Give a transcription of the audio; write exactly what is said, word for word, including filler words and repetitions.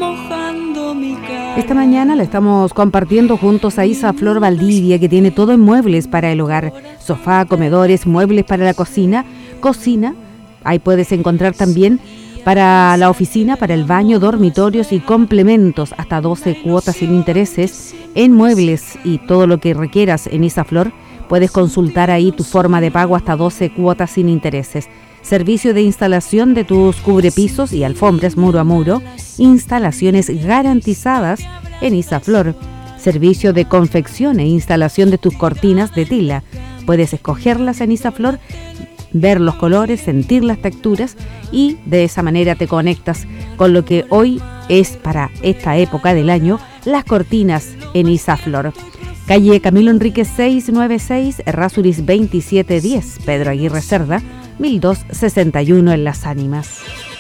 mojando mi cara. Esta mañana la estamos compartiendo juntos a Isaflor Valdivia, que tiene todo en muebles para el hogar: sofá, comedores, muebles para la cocina, cocina. Ahí puedes encontrar también para la oficina, para el baño, dormitorios y complementos, hasta doce cuotas sin intereses en muebles y todo lo que requieras en Isaflor. Puedes consultar ahí tu forma de pago hasta doce cuotas sin intereses. Servicio de instalación de tus cubrepisos y alfombras muro a muro. Instalaciones garantizadas en Isaflor. Servicio de confección e instalación de tus cortinas de tila. Puedes escogerlas en Isaflor, ver los colores, sentir las texturas y de esa manera te conectas con lo que hoy es para esta época del año, las cortinas en Isaflor. Calle Camilo Enríquez seiscientos noventa y seis, Errázuriz veintisiete diez, Pedro Aguirre Cerda, mil doscientos sesenta y uno en Las Ánimas.